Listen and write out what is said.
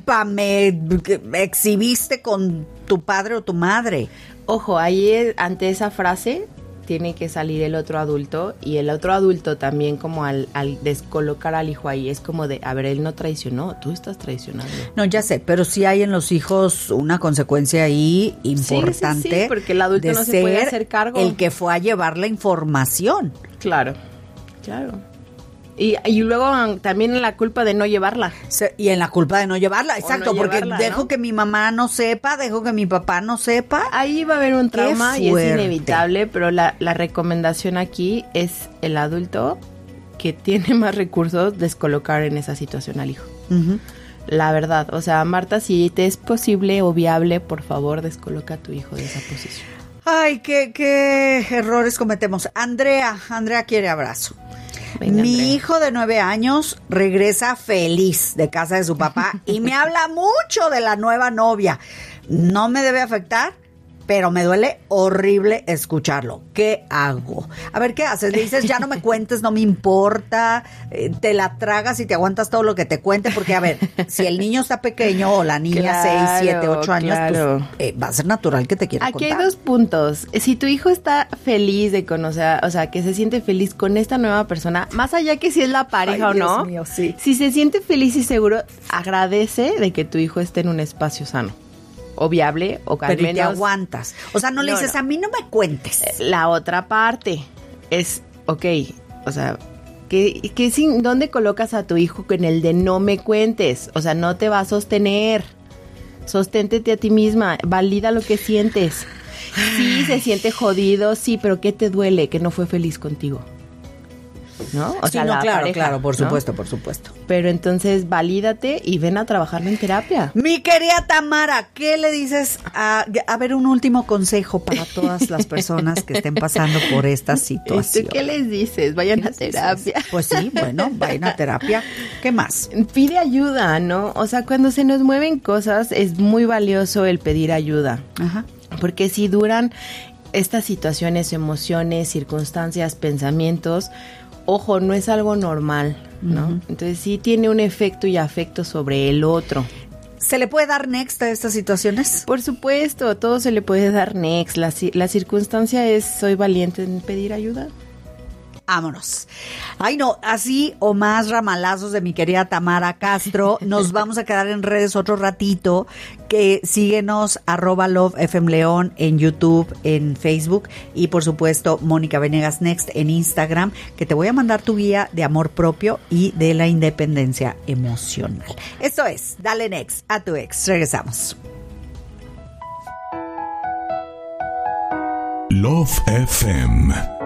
culpa me exhibiste con tu padre o tu madre? Ojo, ahí ante esa frase tiene que salir el otro adulto, y el otro adulto también, como al descolocar al hijo ahí, es como de, a ver, él no traicionó, tú estás traicionando. No, ya sé, pero sí hay en los hijos una consecuencia ahí importante. Sí, porque el adulto no se puede hacer cargo. El que fue a llevar la información. Claro. Y luego también en la culpa de no llevarla. Y en la culpa de no llevarla, exacto, no porque llevarla, dejo ¿no? que mi mamá no sepa, dejo que mi papá no sepa. Ahí va a haber un trauma y es fuerte. inevitable, pero la recomendación aquí es el adulto que tiene más recursos descolocar en esa situación al hijo. Uh-huh. La verdad, o sea, Marta, si te es posible o viable, por favor, descoloca a tu hijo de esa posición. Ay, qué errores cometemos. Andrea quiere abrazo. Venga, Mi Andrea. hijo de 9 años regresa feliz de casa de su papá y me habla mucho de la nueva novia. No me debe afectar, pero me duele horrible escucharlo. ¿Qué hago? A ver, ¿qué haces? Le dices, ya no me cuentes, no me importa, te la tragas y te aguantas todo lo que te cuente, porque a ver, si el niño está pequeño o la niña Claro, 6, 7, 8 años, claro. pues va a ser natural que te quiera Aquí contar. hay 2 puntos. Si tu hijo está feliz de conocer, o sea, que se siente feliz con esta nueva persona, más allá que si es la pareja Ay, o no, Dios mío, sí. si se siente feliz y seguro, agradece de que tu hijo esté en un espacio sano o viable, o que al Pero y te menos aguantas. O sea, no le dices, a mí no me cuentes. la otra parte es, ok, o sea, ¿dónde colocas a tu hijo en el de no me cuentes? O sea, no te va a sostener. Sosténtete a ti misma, valida lo que sientes. Sí, se siente jodido, sí, pero ¿qué te duele? Que no fue feliz contigo, ¿no? O Sí, no, la claro, pareja, claro, por ¿no? supuesto, por supuesto. Pero entonces valídate y ven a trabajarlo en terapia. Mi querida Tamara, ¿qué le dices? A ver, un último consejo para todas las personas que estén pasando por esta situación. ¿Tú qué les dices? Vayan a terapia. Pues sí, bueno, vayan a terapia. ¿Qué más? Pide ayuda, ¿no? O sea, cuando se nos mueven cosas es muy valioso el pedir ayuda. Ajá. Porque si duran estas situaciones, emociones, circunstancias, pensamientos, ojo, no es algo normal, ¿no? Uh-huh. Entonces sí tiene un efecto y afecto sobre el otro. ¿Se le puede dar next a estas situaciones? Por supuesto, todo se le puede dar next. La circunstancia es, soy valiente en pedir ayuda. Vámonos. Ay, no, así o más ramalazos de mi querida Tamara Castro. Nos vamos a quedar en redes otro ratito. Que síguenos, @LoveFMLeón en YouTube, en Facebook y por supuesto Mónica Venegas Next en Instagram, que te voy a mandar tu guía de amor propio y de la independencia emocional. Esto es, dale next a tu ex. Regresamos. Love FM